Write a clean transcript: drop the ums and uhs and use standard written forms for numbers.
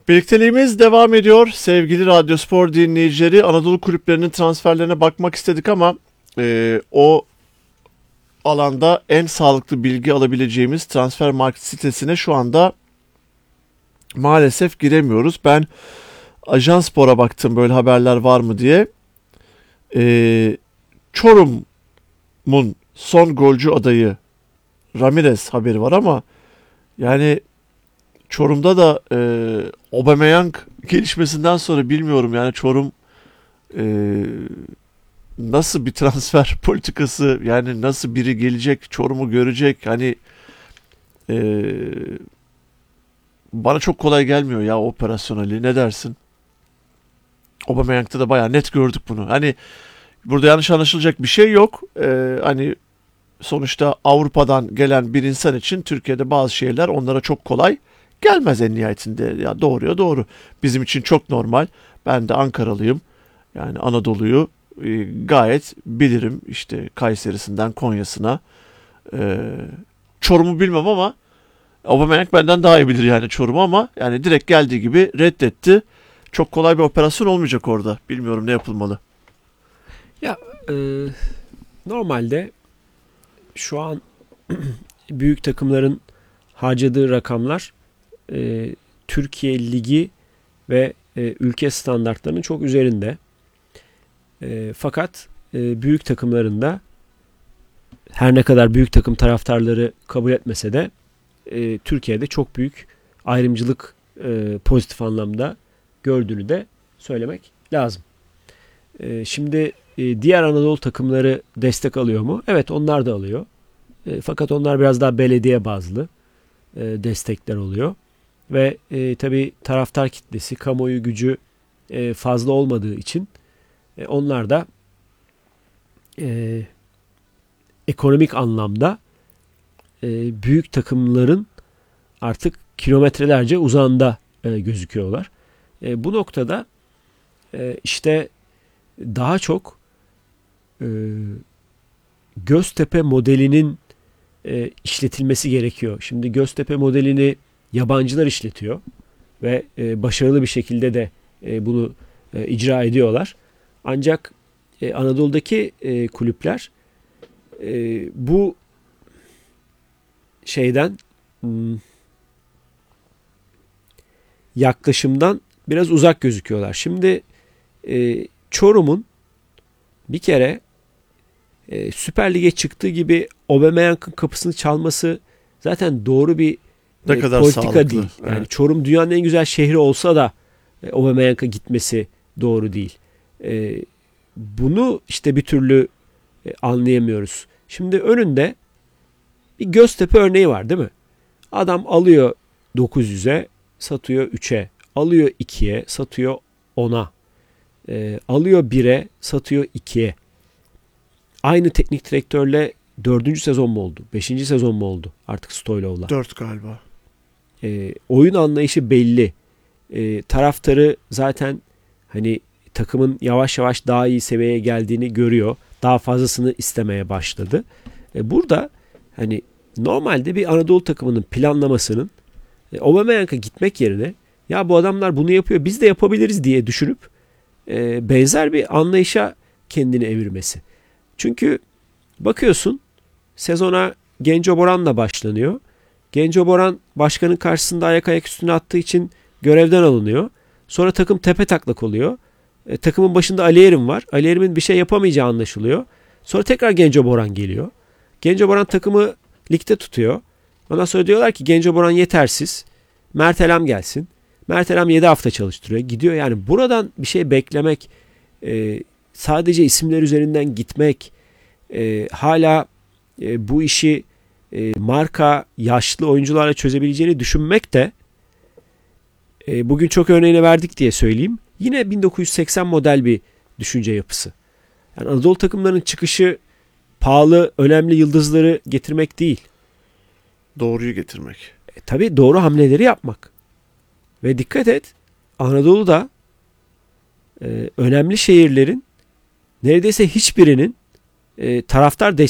Birlikteliğimiz devam ediyor. Sevgili Radyospor dinleyicileri, Anadolu kulüplerinin transferlerine bakmak istedik ama o alanda en sağlıklı bilgi alabileceğimiz Transfermarkt sitesine şu anda maalesef giremiyoruz. Ben Ajanspor'a baktım böyle haberler var mı diye. Çorum'un son golcü adayı Ramirez haberi var ama yani Çorum'da da Aubameyang gelişmesinden sonra bilmiyorum yani Çorum e, nasıl bir transfer politikası, yani nasıl biri gelecek Çorum'u görecek, hani e, bana çok kolay gelmiyor ya operasyon Ali, ne dersin? Aubameyang'da da bayağı net gördük bunu. Hani burada yanlış anlaşılacak bir şey yok. Hani sonuçta Avrupa'dan gelen bir insan için Türkiye'de bazı şeyler onlara çok kolay gelmez en nihayetinde. Ya doğruya doğru. Bizim için çok normal. Ben de Ankaralıyım. Yani Anadolu'yu gayet bilirim. İşte Kayseri'sinden Konya'sına. Çorum'u bilmem ama Aubameyang benden daha iyi bilir yani Çorum'u, ama yani direkt geldiği gibi reddetti. Çok kolay bir operasyon olmayacak orada. Bilmiyorum ne yapılmalı. Ya normalde şu an büyük takımların harcadığı rakamlar Türkiye Ligi ve ülke standartlarının çok üzerinde. Fakat büyük takımların da, her ne kadar büyük takım taraftarları kabul etmese de, Türkiye'de çok büyük ayrımcılık pozitif anlamda gördüğünü de söylemek lazım. Şimdi diğer Anadolu takımları destek alıyor mu? Evet, onlar da alıyor. Fakat onlar biraz daha belediye bazlı destekler oluyor. Ve tabii taraftar kitlesi, kamuoyu gücü fazla olmadığı için onlar da ekonomik anlamda büyük takımların artık kilometrelerce uzağında gözüküyorlar. Bu noktada işte daha çok Göztepe modelinin işletilmesi gerekiyor. Şimdi Göztepe modelini yabancılar işletiyor ve başarılı bir şekilde de bunu icra ediyorlar. Ancak Anadolu'daki kulüpler bu şeyden, yaklaşımdan biraz uzak gözüküyorlar. Şimdi Çorum'un bir kere Süper Lig'e çıktığı gibi Aubameyang'ın kapısını çalması zaten doğru bir politika sağlıklı değil. Yani evet. Çorum dünyanın en güzel şehri olsa da Aubameyang'a gitmesi doğru değil. Bunu işte bir türlü anlayamıyoruz. Şimdi önünde bir Göztepe örneği var değil mi? Adam alıyor 900'e, satıyor 3'e. Alıyor 2'ye, satıyor 10'a. Alıyor 1'e, satıyor 2'ye. Aynı teknik direktörle 4. sezon mu oldu? 5. sezon mu oldu? Artık Stoylov'la. 4 galiba. Oyun anlayışı belli. Taraftarı zaten hani takımın yavaş yavaş daha iyi seviyeye geldiğini görüyor. Daha fazlasını istemeye başladı. Burada hani normalde bir Anadolu takımının planlamasının Aubameyang'a gitmek yerine ya bu adamlar bunu yapıyor, biz de yapabiliriz diye düşünüp benzer bir anlayışa kendini evirmesi. Çünkü bakıyorsun sezona Genco Boran'la başlanıyor. Genco Boran başkanın karşısında ayak üstüne attığı için görevden alınıyor. Sonra takım tepetaklak oluyor. Takımın başında Ali Erim var. Ali Erim'in bir şey yapamayacağı anlaşılıyor. Sonra tekrar Genco Boran geliyor. Genco Boran takımı ligde tutuyor. Ondan sonra diyorlar ki Genco Boran yetersiz. Mert Elem gelsin. Mert Elem 7 hafta çalıştırıyor. Gidiyor. Yani buradan bir şey beklemek, sadece isimler üzerinden gitmek, hala bu işi marka yaşlı oyuncularla çözebileceğini düşünmek de bugün çok örneğine verdik diye söyleyeyim. Yine 1980 model bir düşünce yapısı. Yani Anadolu takımlarının çıkışı pahalı, önemli yıldızları getirmek değil. Doğruyu getirmek. Tabii doğru hamleleri yapmak. Ve dikkat et, Anadolu'da önemli şehirlerin neredeyse hiçbirinin taraftar